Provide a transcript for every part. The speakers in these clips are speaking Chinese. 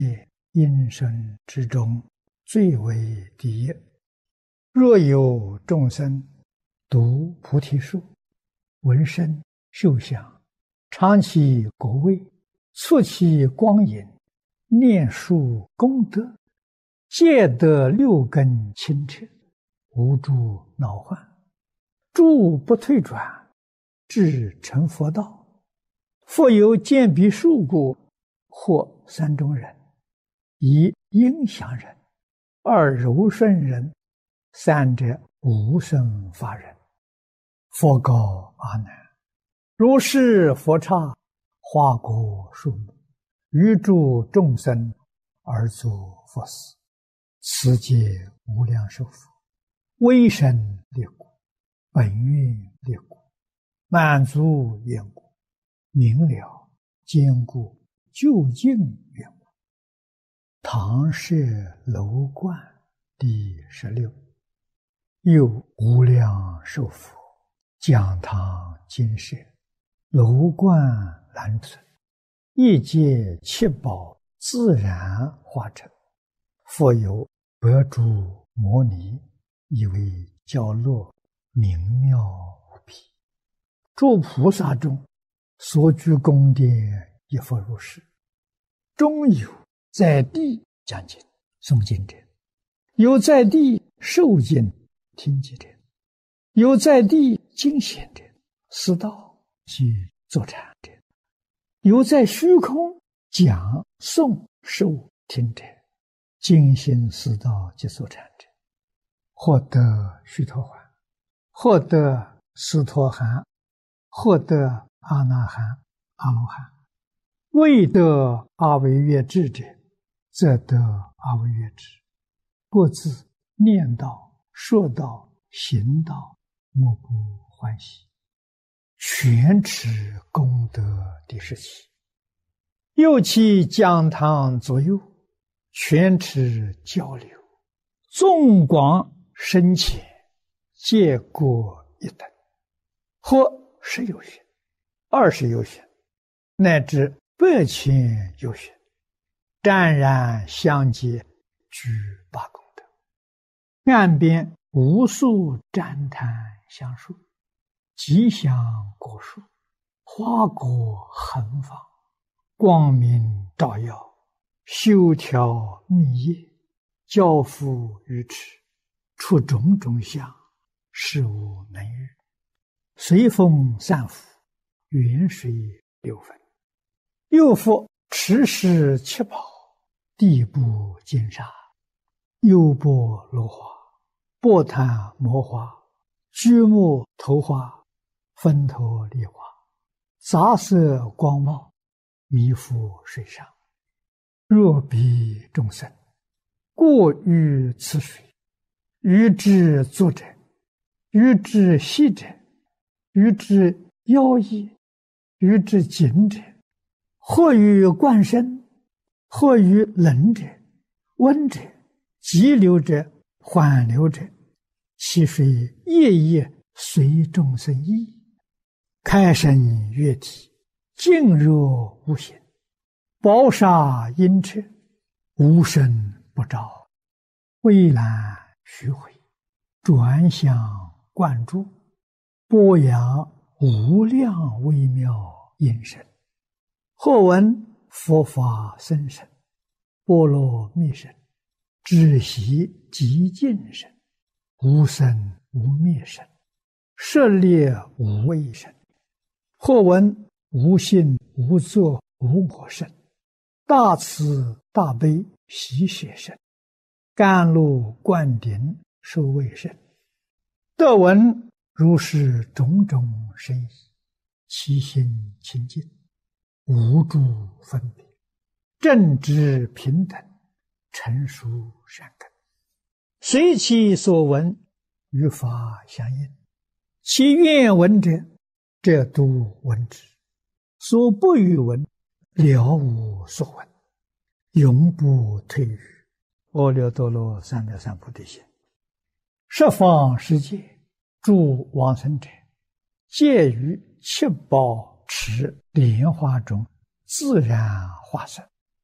业因生之中最为第一。若有众生读菩提树，闻声嗅香，尝其果味，触其光影，念树功德，皆得六根清澈，无诸恼患，诸不退转，至成佛道。复有见彼树故，或三种人：一应祥人，二柔顺人，三者无生法忍。佛告阿难：如是佛刹，花果树木，于诸众生而作佛事，此皆无量寿佛，威神力故，本愿力故，满足愿故，明了坚固究竟缘故。唐舍楼观第16。又无量寿佛讲堂金舍，楼观兰村，一界七宝自然化成，复有百诸摩尼，以为教乐明妙无比。诸菩萨中所居宫殿亦复如是。中有在地讲经诵经者，有在地受经听经者，有在地经显者，思道及坐禅者，有在虚空讲诵受听者，精心思道及坐禅者，获得须陀洹，获得斯陀含，获得阿那含、阿罗汉。未得阿惟越致者，则得阿惟越致。各自念道、说道、行道，莫不欢喜，全持功德第17。又其讲堂左右，全持交流，纵广深浅，皆各一等，或10有许、20有许，乃至100千有许，湛然相接，具八功德。岸边无数旃檀香树，吉祥果树，花果横放，光明照耀，修条密叶，交付于持，出种种相，事无能遇。随风散伏，远水流分。又复持世七宝，地布金沙，优波罗花，波檀摩花，居木头花，分头梨花，杂色光茂，弥覆水上。若彼众生过于此水，于之作者，于之息者，于之妖异，于之紧者，或于灌身，或于冷者、温者、急流者、缓流者，其水夜夜随众生意，开身悦体，静若无形，宝刹阴彻，无声不照，蔚蓝虚回，转向灌注，播扬无量微妙音声。或闻佛法深深，波罗蜜声，止息极静声，无生无灭声，舍猎无畏声。或闻无性无作无我声，大慈大悲喜舍声，甘露灌顶受畏声。得闻如是种种声意，其心清净，无诸分别，正直平等，成熟善根，随其所闻，与法相应。其愿闻者，则都闻之；所不欲闻，了无所闻，永不退于阿耨多罗三藐三菩提心。十方世界诸往生者，皆于七宝池莲花中自然化身，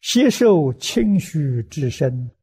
悉受清虚之身，